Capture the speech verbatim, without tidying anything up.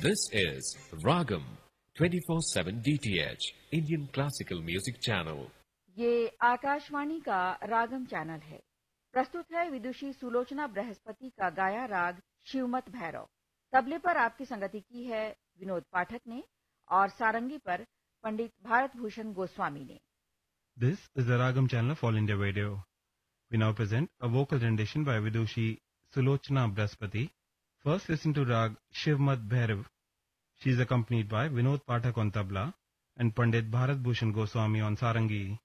This is Ragam twenty-four seven D T H Indian Classical Music Channel. ये आकाशवाणी का रागम channel है। प्रस्तुत है विदुषी सुलोचना बृहस्पति का गाया राग शिवमत भैरव। तबले पर आपकी संगति की है विनोद पाठक ने और सारंगी पर पंडित भारत भूषण गोस्वामी ने। This is the Ragam channel of All India Radio. We now present a vocal rendition by Vidushi Sulochana Brahaspati. First listen to Rag Shivmat Bhairav. She is accompanied by Vinod Pathak on tabla and Pandit Bharat Bhushan Goswami on sarangi.